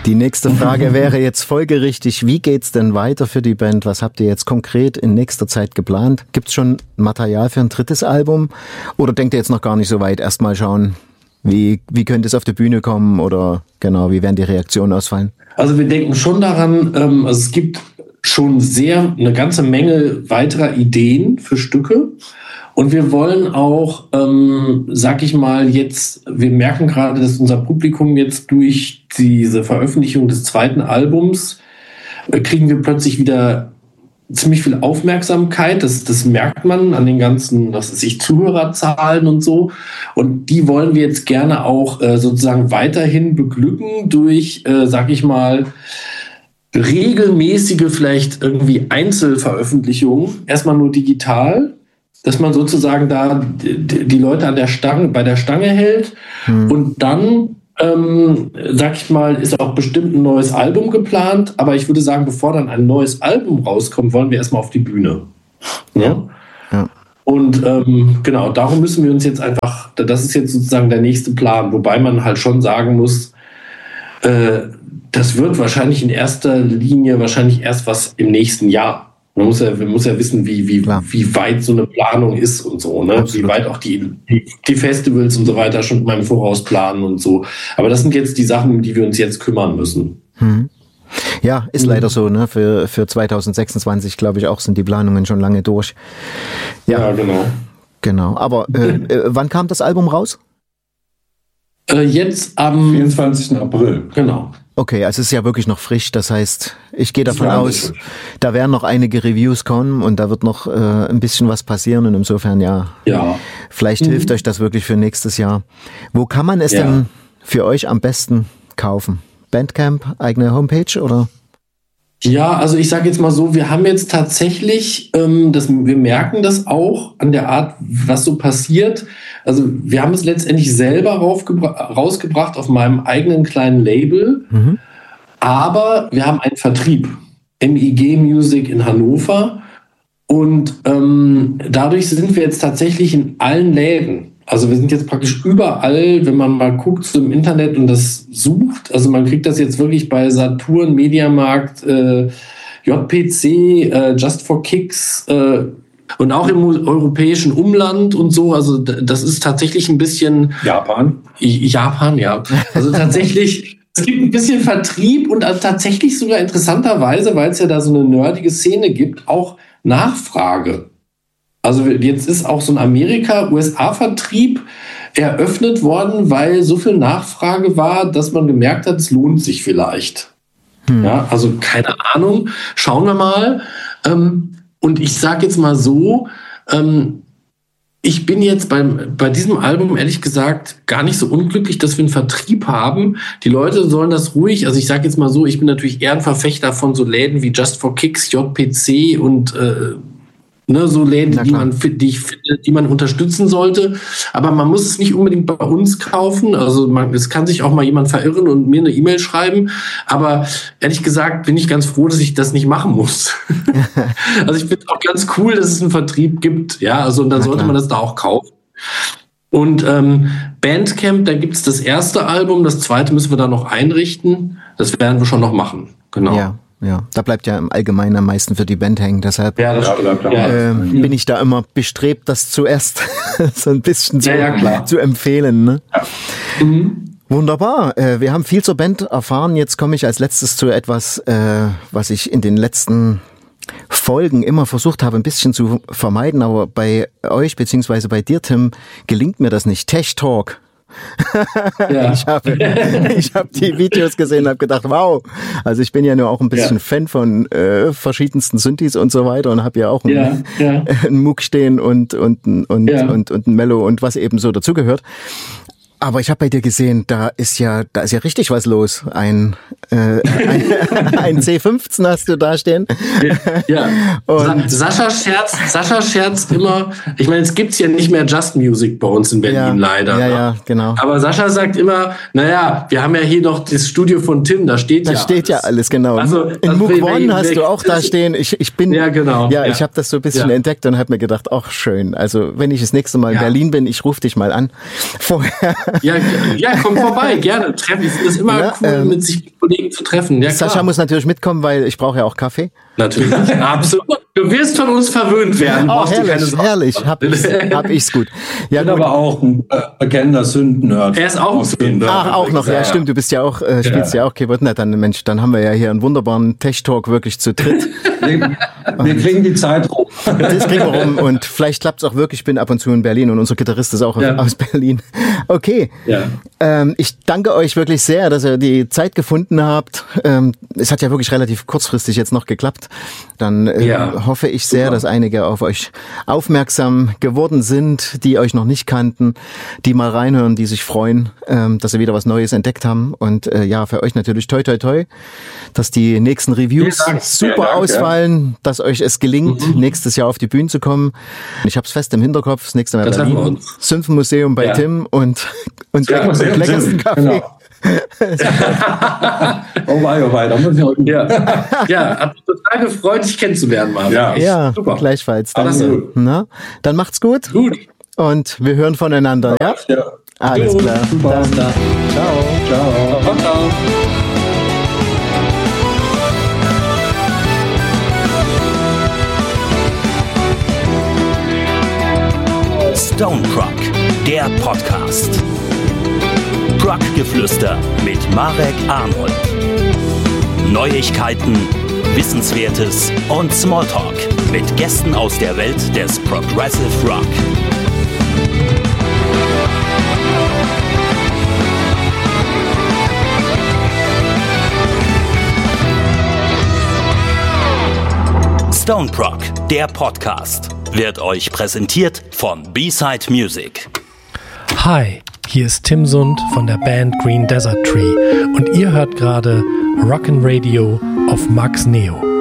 Die nächste Frage wäre jetzt folgerichtig, wie geht's denn weiter für die Band? Was habt ihr jetzt konkret in nächster Zeit geplant? Gibt's schon Material für ein drittes Album? Oder denkt ihr jetzt noch gar nicht so weit? Erstmal schauen, wie könnte es auf die Bühne kommen oder genau, wie werden die Reaktionen ausfallen? Also wir denken schon daran, also es gibt schon eine ganze Menge weiterer Ideen für Stücke. Und wir wollen auch, sag ich mal, wir merken gerade, dass unser Publikum jetzt durch diese Veröffentlichung des zweiten Albums kriegen wir plötzlich wieder ziemlich viel Aufmerksamkeit. Das merkt man an den ganzen, Zuhörerzahlen und so. Und die wollen wir jetzt gerne auch sozusagen weiterhin beglücken durch, sag ich mal, regelmäßige vielleicht irgendwie Einzelveröffentlichungen. Erstmal nur digital, dass man sozusagen da die Leute bei der Stange hält. Und dann, sag ich mal, ist auch bestimmt ein neues Album geplant. Aber ich würde sagen, bevor dann ein neues Album rauskommt, wollen wir erstmal auf die Bühne. Ja. Und genau, darum müssen wir uns jetzt einfach, das ist jetzt sozusagen der nächste Plan. Wobei man halt schon sagen muss, das wird wahrscheinlich in erster Linie erst was im nächsten Jahr. Man muss ja wissen, wie weit so eine Planung ist und so, ne? Wie weit auch die Festivals und so weiter schon mal im Voraus planen und so. Aber das sind jetzt die Sachen, um die wir uns jetzt kümmern müssen. Ja, ist leider so, ne? Für 2026, glaube ich, auch sind die Planungen schon lange durch. Ja, genau. Genau. Aber wann kam das Album raus? Jetzt am 24. April. Genau. Okay, also es ist ja wirklich noch frisch. Das heißt, ich gehe davon aus, da werden noch einige Reviews kommen und da wird noch ein bisschen was passieren. Und insofern, vielleicht hilft euch das wirklich für nächstes Jahr. Wo kann man es denn für euch am besten kaufen? Bandcamp, eigene Homepage oder? Ja, also ich sage jetzt mal so, wir haben jetzt tatsächlich, wir merken das auch an der Art, was so passiert. Also wir haben es letztendlich selber rausgebracht auf meinem eigenen kleinen Label, aber wir haben einen Vertrieb, MIG Music in Hannover, und dadurch sind wir jetzt tatsächlich in allen Läden. Also wir sind jetzt praktisch überall, wenn man mal guckt so im Internet und das sucht. Also man kriegt das jetzt wirklich bei Saturn, Mediamarkt, JPC, Just for Kicks und auch im europäischen Umland und so. Also das ist tatsächlich ein bisschen... Japan, ja. Also tatsächlich... Es gibt ein bisschen Vertrieb und tatsächlich sogar interessanterweise, weil es ja da so eine nerdige Szene gibt, auch Nachfrage. Also jetzt ist auch so ein USA-Vertrieb eröffnet worden, weil so viel Nachfrage war, dass man gemerkt hat, es lohnt sich vielleicht. Ja, also keine Ahnung, schauen wir mal. Und ich sage jetzt mal so, ich bin jetzt bei diesem Album ehrlich gesagt gar nicht so unglücklich, dass wir einen Vertrieb haben. Die Leute sollen das ruhig, also ich sage jetzt mal so, ich bin natürlich eher ein Verfechter von so Läden wie Just for Kicks, JPC und so Läden, die man unterstützen sollte. Aber man muss es nicht unbedingt bei uns kaufen. Also es kann sich auch mal jemand verirren und mir eine E-Mail schreiben. Aber ehrlich gesagt bin ich ganz froh, dass ich das nicht machen muss. Also ich finde auch ganz cool, dass es einen Vertrieb gibt. Ja, also und dann sollte man das da auch kaufen. Und Bandcamp, da gibt es das erste Album. Das zweite müssen wir da noch einrichten. Das werden wir schon noch machen. Genau. Ja, da bleibt ja im Allgemeinen am meisten für die Band hängen. Deshalb bin ich da immer bestrebt, das zuerst so ein bisschen zu empfehlen. Ne? Ja. Wunderbar. Wir haben viel zur Band erfahren. Jetzt komme ich als letztes zu etwas, was ich in den letzten Folgen immer versucht habe, ein bisschen zu vermeiden. Aber bei euch, beziehungsweise bei dir, Tim, gelingt mir das nicht. Tech Talk. Ja. Ich habe die Videos gesehen und habe gedacht, wow. Also ich bin ja nur auch ein bisschen Fan von verschiedensten Synthes und so weiter und habe ja auch einen Moog stehen und ein Mello und was eben so dazugehört. Aber ich habe bei dir gesehen, da ist ja richtig was los. Ein C15 hast du da stehen. Ja. Und Sascha scherzt immer, ich meine, es gibt's ja nicht mehr Just Music bei uns in Berlin, leider. Ja, genau. Aber Sascha sagt immer, naja, wir haben ja hier noch das Studio von Tim, da steht alles. Da steht ja alles, genau. Also, in Moog One hast du auch da stehen. Ich habe das so ein bisschen entdeckt und habe mir gedacht, ach schön. Also wenn ich das nächste Mal in Berlin bin, ich rufe dich mal an. Vorher Ja, komm vorbei, gerne. Ich finde es immer cool, mit sich mit Kollegen zu treffen. Ja, Sascha muss natürlich mitkommen, weil ich brauche ja auch Kaffee. Natürlich, absolut. Du wirst von uns verwöhnt werden. Oh, herrlich. Hab ich's gut. Ja, gut. Aber auch ein bekennender Sünden-Nerd. Er ist auch ein Sünden-Nerd. Ach, auch noch. Ja, stimmt. Du bist ja auch, spielst ja auch Keyboard. Na, dann, Mensch, dann haben wir ja hier einen wunderbaren Tech-Talk wirklich zu dritt. Wir kriegen die Zeit rum. Das kriegen wir rum. Und vielleicht klappt's auch wirklich. Ich bin ab und zu in Berlin und unser Gitarrist ist auch aus Berlin. Okay. Ja. Ich danke euch wirklich sehr, dass ihr die Zeit gefunden habt. Es hat ja wirklich relativ kurzfristig jetzt noch geklappt. Dann hoffe ich sehr, dass einige auf euch aufmerksam geworden sind, die euch noch nicht kannten, die mal reinhören, die sich freuen, dass sie wieder was Neues entdeckt haben. Und für euch natürlich toi toi toi, dass die nächsten Reviews super ausfallen, dass euch es gelingt, nächstes Jahr auf die Bühne zu kommen. Ich habe es fest im Hinterkopf, das nächste Mal Berlin, Symphenmuseum bei Tim und leckersten Kaffee. Genau. oh wei, da muss ich auch. Hat mich total gefreut, dich kennenzulernen, Marvin. Ja, super. Gleichfalls. Danke. Na, dann macht's gut. Und wir hören voneinander, ja? Alles klar. Super. Dann. Ciao. Ciao. Stone Prog, der Podcast. Prog-Geflüster mit Marek Arnold. Neuigkeiten, Wissenswertes und Smalltalk mit Gästen aus der Welt des Progressive Rock. Stone Prog, der Podcast, wird euch präsentiert von B-Side Music. Hi, hier ist Tim Sund von der Band Green Desert Tree und ihr hört gerade Rockin' Radio auf Max Neo.